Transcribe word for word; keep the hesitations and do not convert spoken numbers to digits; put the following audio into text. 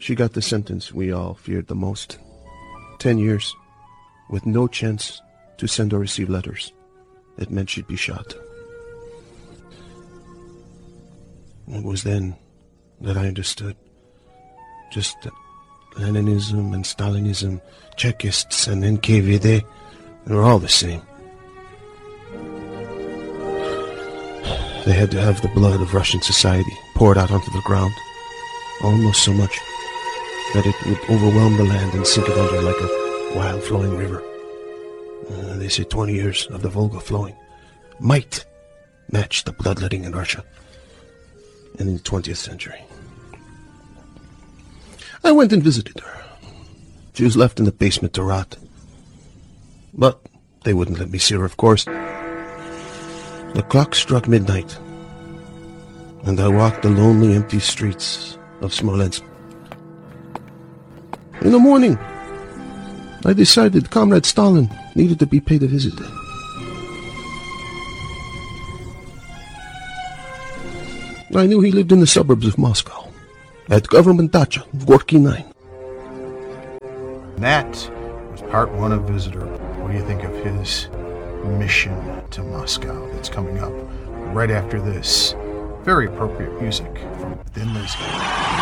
she got the sentence we all feared the most. Ten years, with no chance to send or receive letters. It meant she'd be shot. It was then that I understood. Just that Leninism and Stalinism, Chekists and N K V D, they were all the same. They had to have the blood of Russian society poured out onto the ground, almost so much that it would overwhelm the land and sink it under like a wild flowing river. Uh, they say twenty years of the Volga flowing might match the bloodletting in Russia and in the twentieth century. I went and visited her. She was left in the basement to rot. But they wouldn't let me see her, of course. The clock struck midnight, and I walked the lonely, empty streets of Smolensk. In the morning, I decided Comrade Stalin needed to be paid a visit. I knew he lived in the suburbs of Moscow, at Government Dacha, Gorky nine. That was part one of Visitor. What do you think of his mission to Moscow that's coming up right after this? Very appropriate music from Thin Lizzy.